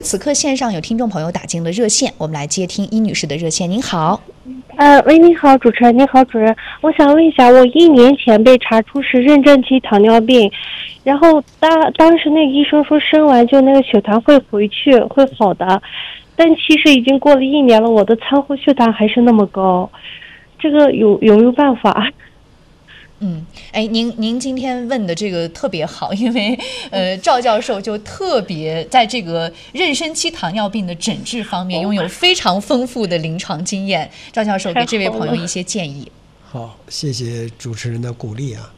此刻线上有听众朋友打进了热线，我们来接听伊女士的热线。您好。 喂，你好，主持人，你好，主任，我想问一下，我1年前被查出是妊娠期糖尿病，然后当时那个医生说生完就那个血糖会回去，会好的，但其实已经过了1年了，我的餐后血糖还是那么高，这个有没有办法？ 您今天问的这个特别好，因为赵教授就特别在这个妊娠期糖尿病的诊治方面拥有非常丰富的临床经验。赵教授给这位朋友一些建议。 好，谢谢主持人的鼓励啊。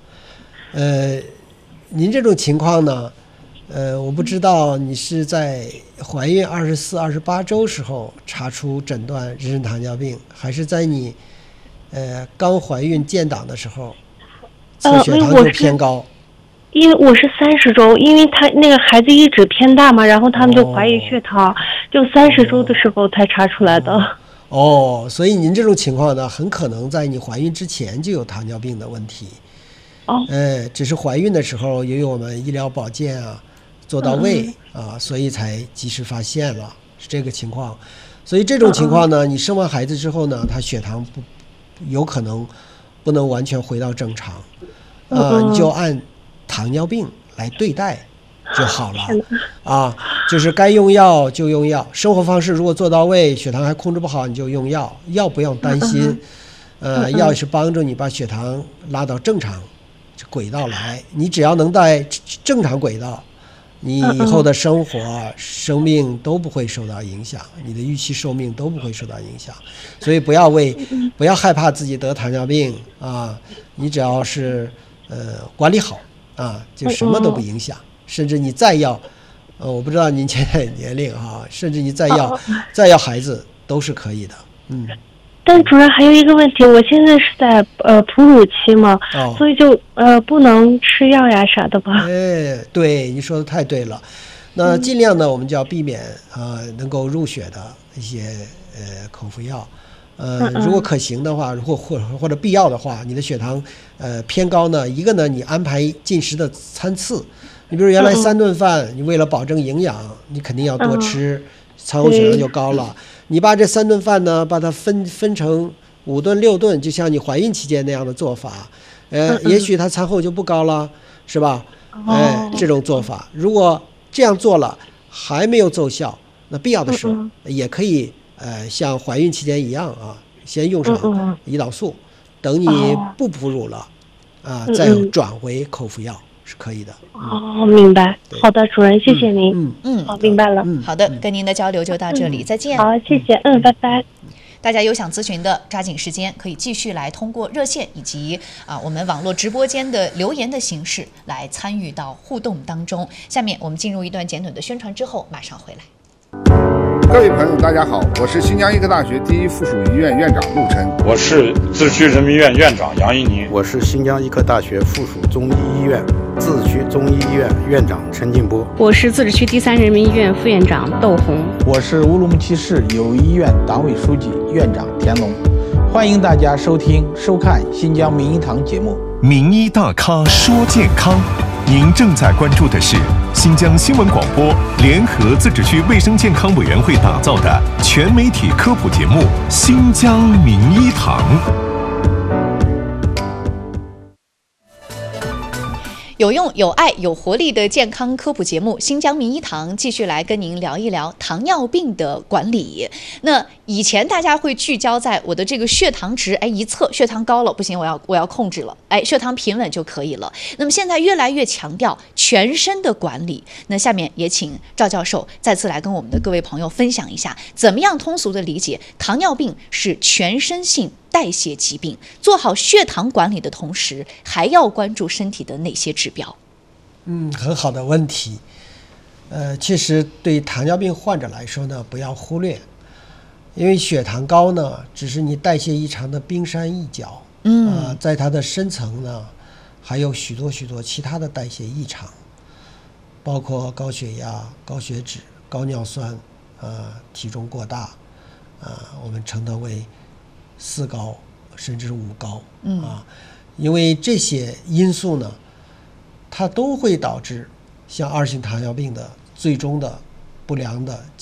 您这种情况呢，我不知道你是在怀孕24、28周时候查出诊断妊娠糖尿病，还是在你刚怀孕建档的时候？血糖就偏高， 因为我是30周，因为他那个孩子一直偏大嘛，然后他们就怀疑血糖，就30周的时候才查出来的。 所以您这种情况呢，很可能在你怀孕之前就有糖尿病的问题。只是怀孕的时候由于我们医疗保健做到位所以才及时发现了，是这个情况。所以这种情况呢，你生完孩子之后呢，他血糖有可能不能完全回到正常。你就按糖尿病来对待就好了就是该用药就用药，生活方式如果做到位，血糖还控制不好，你就用药，不用担心。药是帮助你把血糖拉到正常轨道来，你只要能在正常轨道，你以后的生活生命都不会受到影响，你的预期寿命都不会受到影响。所以不要害怕自己得糖尿病你只要是管理好就什么都不影响。甚至你再要我不知道您现在年龄甚至你再要孩子都是可以的。 但主任还有一个问题，我现在是在哺乳期嘛，所以就不能吃药呀啥的吧？ 对，你说的太对了。那尽量呢，我们就要避免能够入血的一些口服药。如果可行的话，或者必要的话，你的血糖偏高呢，一个呢，你安排进食的餐次。你比如原来3顿饭，你为了保证营养，你肯定要多吃，餐后血糖就高了。你把这3顿饭呢，把它分成5顿6顿，就像你怀孕期间那样的做法，也许它餐后就不高了，是吧？这种做法，如果这样做了还没有奏效，那必要的时候也可以像怀孕期间一样先用上胰岛素，等你不哺乳了再转回口服药是可以的。 明白。好的，主任，谢谢您。好，明白了。 好的，跟您的交流就到这里，再见。 好，谢谢。拜拜。 大家有想咨询的，抓紧时间可以继续来通过热线以及我们网络直播间的留言的形式来参与到互动当中。下面我们进入一段简短的宣传之后，马上回来。 各位朋友大家好，我是新疆医科大学第一附属医院院长陆琛， 我是自治区人民医院院长杨一宁， 我是新疆医科大学附属中医医院自治区中医医院院长陈进波， 我是自治区第3人民医院副院长窦红， 我是乌鲁木齐市友谊医院党委书记院长田龙。欢迎大家收看新疆名医堂节目。 名医大咖说健康，您正在关注的是新疆新闻广播联合自治区卫生健康委员会打造的全媒体科普节目《新疆名医堂》。 有用、有爱、有活力的健康科普节目《新疆名医堂》继续来跟您聊一聊糖尿病的管理。那以前大家会聚焦在我的这个血糖值，一测血糖高了不行，我要控制了，血糖平稳就可以了。那么现在越来越强调全身的管理。那下面也请赵教授再次来跟我们的各位朋友分享一下，怎么样通俗的理解糖尿病是全身性代谢疾病，做好血糖管理的同时，还要关注身体的哪些指标？ 很好的问题。其实对糖尿病患者来说呢，不要忽略，因为血糖高呢，只是你代谢异常的冰山一角。在它的深层呢，还有许多其他的代谢异常，包括高血压、高血脂、高尿酸，体重过大，我们称它为4高甚至是5高因为这些因素呢，它都会导致像2型糖尿病的最终的不良的